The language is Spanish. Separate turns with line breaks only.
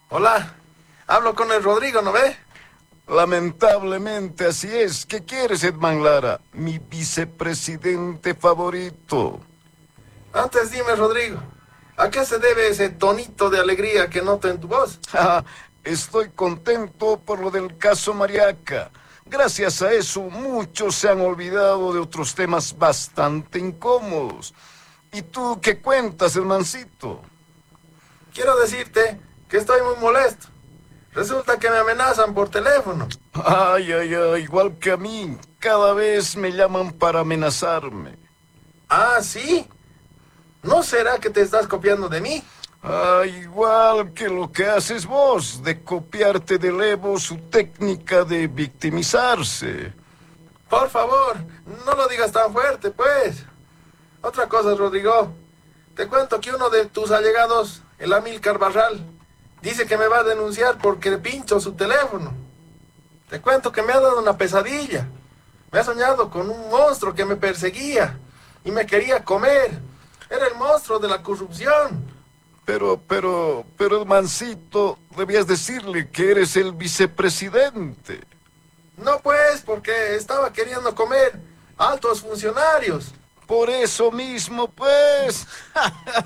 Hola, hablo con el Rodrigo, ¿no ve?
Lamentablemente así es. ¿Qué quieres, Edman Lara? Mi vicepresidente favorito.
Antes dime, Rodrigo, ¿a qué se debe ese tonito de alegría que noto en tu voz?
Estoy contento por lo del caso Mariaca. Gracias a eso, muchos se han olvidado de otros temas bastante incómodos. ¿Y tú qué cuentas, hermancito?
Quiero decirte que estoy muy molesto. Resulta que me amenazan por teléfono.
Ay, ay, ay, igual que a mí. Cada vez me llaman para amenazarme.
Ah, ¿sí? ¿No será que te estás copiando de mí?
Igual que lo que haces vos, de copiarte del Evo su técnica de victimizarse.
Por favor, no lo digas tan fuerte, pues. Otra cosa, Rodrigo. Te cuento que uno de tus allegados, el Amílcar Barral, dice que me va a denunciar porque le pincho su teléfono. Te cuento que me ha dado una pesadilla. Me ha soñado con un monstruo que me perseguía y me quería comer. Era el monstruo de la corrupción.
Pero, hermancito, debías decirle que eres el vicepresidente.
No pues, porque estaba queriendo comer altos funcionarios.
Por eso mismo, pues.